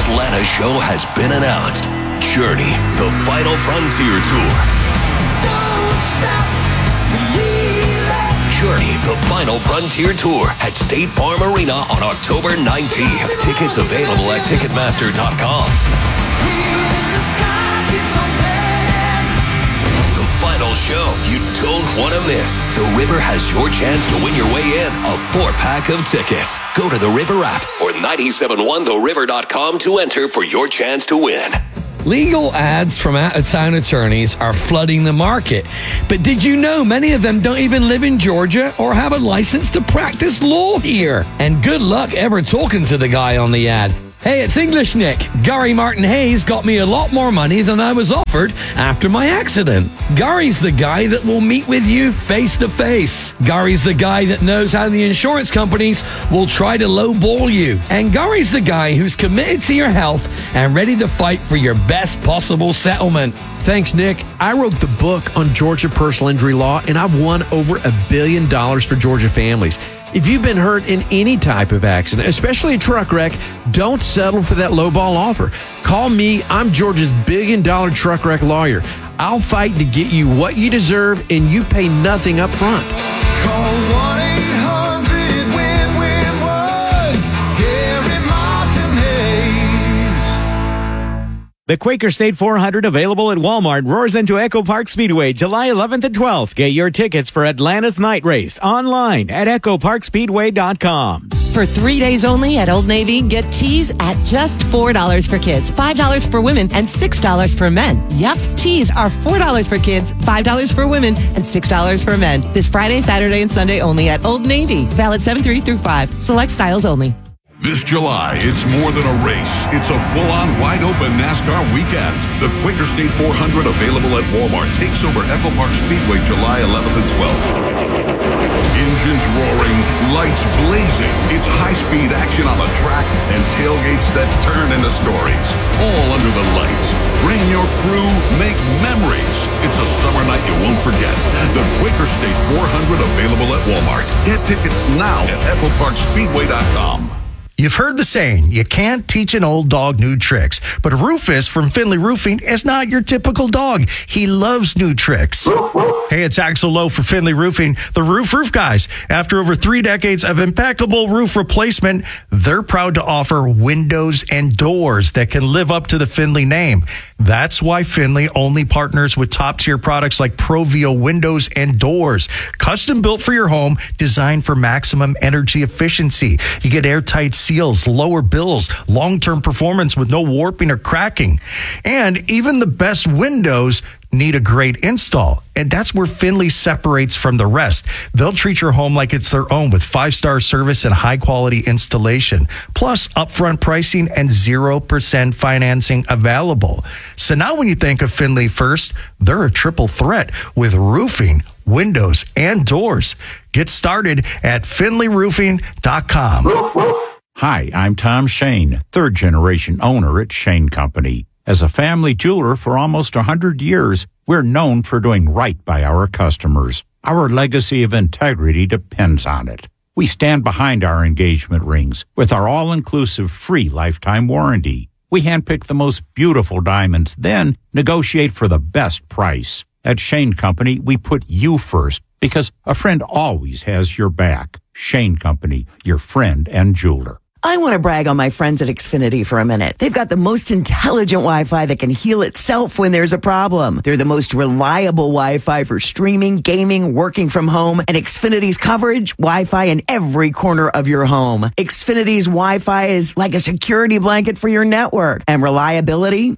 Atlanta show has been announced. Journey, the Final Frontier Tour. Don't stop believing. Journey, the Final Frontier Tour at State Farm Arena on October 19th. Tickets available at Ticketmaster.com. The final show you don't want to miss. The River has your chance to win your way in. A 4-pack of tickets. Go to the River app or 971theriver.com to enter for your chance to win. Legal ads from out-of-town attorneys are flooding the market. But did you know many of them don't even live in Georgia or have a license to practice law here? And good luck ever talking to the guy on the ad. Hey, it's English Nick. Gary Martin Hayes got me a lot more money than I was offered after my accident. Gary's the guy that will meet with you face to face. Gary's the guy that knows how the insurance companies will try to lowball you. And Gary's the guy who's committed to your health and ready to fight for your best possible settlement. Thanks, Nick. I wrote the book on Georgia personal injury law, and I've won over $1 billion for Georgia families. If you've been hurt in any type of accident, especially a truck wreck, don't settle for that lowball offer. Call me. I'm Georgia's $1 billion truck wreck lawyer. I'll fight to get you what you deserve, and you pay nothing up front. Call 1-800-WIN-WIN-1. Gary Martin Hayes. The Quaker State 400 available at Walmart roars into Echo Park Speedway July 11th and 12th. Get your tickets for Atlanta's night race online at EchoParkSpeedway.com. For 3 days only at Old Navy, get tees at just $4 for kids, $5 for women, and $6 for men. Yep, tees are $4 for kids, $5 for women, and $6 for men. This Friday, Saturday, and Sunday only at Old Navy. Valid 7/3 through 5. Select styles only. This July, it's more than a race. It's a full-on, wide-open NASCAR weekend. The Quaker State 400 available at Walmart takes over Echo Park Speedway July 11th and 12th. Engines roaring, lights blazing. It's high-speed action on the track and tailgates that turn into stories. All under the lights. Bring your crew, make memories. It's a summer night you won't forget. The Quaker State 400 available at Walmart. Get tickets now at EchoParkSpeedway.com. You've heard the saying, you can't teach an old dog new tricks. But Rufus from Finley Roofing is not your typical dog. He loves new tricks. Hey, it's Axel Lowe for Finley Roofing, the roof guys. After over 3 decades of impeccable roof replacement, they're proud to offer windows and doors that can live up to the Finley name. That's why Finley only partners with top-tier products like Provio windows and doors. Custom built for your home, designed for maximum energy efficiency. You get airtight seals, lower bills, long-term performance with no warping or cracking. And even the best windows need a great install. And that's where Finley separates from the rest. They'll treat your home like it's their own with 5-star service and high-quality installation, plus upfront pricing and 0% financing available. So now when you think of Finley first, they're a triple threat with roofing, windows, and doors. Get started at FinleyRoofing.com. Hi, I'm Tom Shane, third-generation owner at Shane Company. As a family jeweler for almost 100 years, we're known for doing right by our customers. Our legacy of integrity depends on it. We stand behind our engagement rings with our all-inclusive free lifetime warranty. We handpick the most beautiful diamonds, then negotiate for the best price. At Shane Company, we put you first because a friend always has your back. Shane Company, your friend and jeweler. I want to brag on my friends at Xfinity for a minute. They've got the most intelligent Wi-Fi that can heal itself when there's a problem. They're the most reliable Wi-Fi for streaming, gaming, working from home, and Xfinity's coverage, Wi-Fi in every corner of your home. Xfinity's Wi-Fi is like a security blanket for your network. And reliability,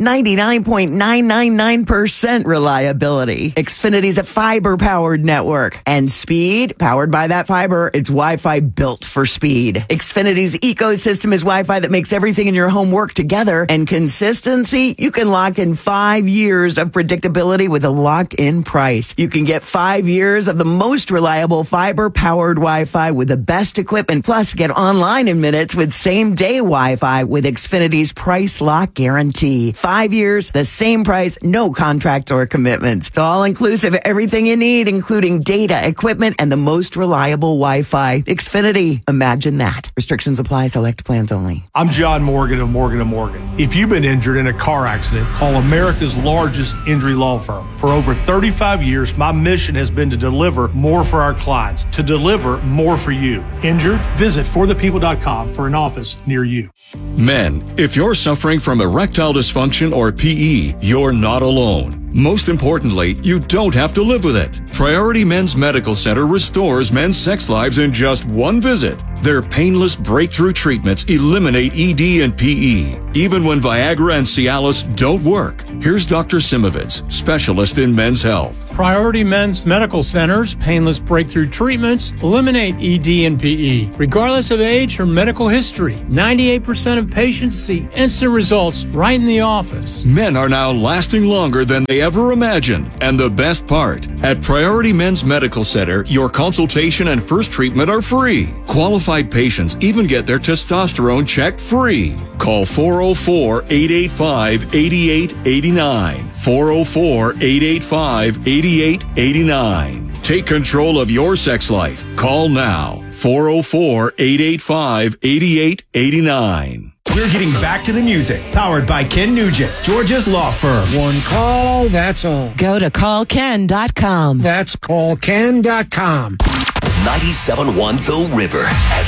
99.999% reliability. Xfinity's a fiber-powered network. And speed, powered by that fiber, it's Wi-Fi built for speed. Xfinity's ecosystem is Wi-Fi that makes everything in your home work together. And consistency, you can lock in 5 years of predictability with a lock-in price. You can get 5 years of the most reliable fiber-powered Wi-Fi with the best equipment. Plus, get online in minutes with same-day Wi-Fi with Xfinity's price lock guarantee. 5 years, the same price, no contracts or commitments. It's all-inclusive, everything you need, including data, equipment, and the most reliable Wi-Fi. Xfinity, imagine that. Restrictions apply. Select plans only. I'm John Morgan of Morgan & Morgan. If you've been injured in a car accident, call America's largest injury law firm. For over 35 years, my mission has been to deliver more for our clients, to deliver more for you. Injured? Visit forthepeople.com for an office near you. Men, if you're suffering from erectile dysfunction or PE, you're not alone. Most importantly, you don't have to live with it. Priority Men's Medical Center restores men's sex lives in just one visit. Their painless breakthrough treatments eliminate ED and PE, even when Viagra and Cialis don't work. Here's Dr. Simovitz, specialist in men's health. Priority Men's Medical Center's painless breakthrough treatments eliminate ED and PE, regardless of age or medical history. 98% of patients see instant results right in the office. Men are now lasting longer than they ever imagined. And the best part, at Priority Men's Medical Center, your consultation and first treatment are free. Qualified patients even get their testosterone checked free. Call 404-885-8889. 404-885-8889. Take control of your sex life. Call now. 404-885-8889. We're getting back to the music. Powered by Ken Nugent, Georgia's law firm. One call, that's all. Go to callken.com. That's callken.com. 97.1 The River,